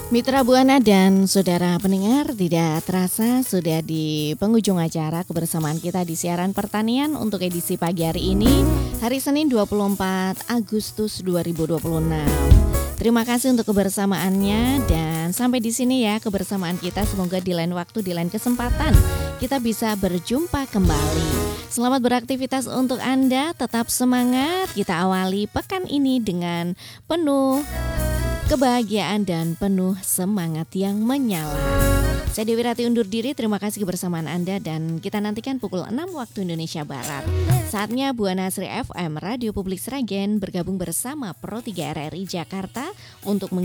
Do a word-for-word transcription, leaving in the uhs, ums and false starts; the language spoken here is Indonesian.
Mitra Buana dan saudara pendengar, tidak terasa sudah di penghujung acara kebersamaan kita di siaran pertanian untuk edisi pagi hari ini, hari Senin dua puluh empat Agustus dua ribu dua puluh enam. Terima kasih untuk kebersamaannya dan sampai di sini ya kebersamaan kita. Semoga di lain waktu, di lain kesempatan kita bisa berjumpa kembali. Selamat beraktivitas untuk Anda, tetap semangat. Kita awali pekan ini dengan penuh kebahagiaan dan penuh semangat yang menyala. Saya Dewi Rati undur diri, terima kasih kebersamaan Anda dan kita nantikan pukul enam waktu Indonesia Barat. Saatnya Buana Asri F M Radio Publik Sragen bergabung bersama Pro tiga R R I Jakarta untuk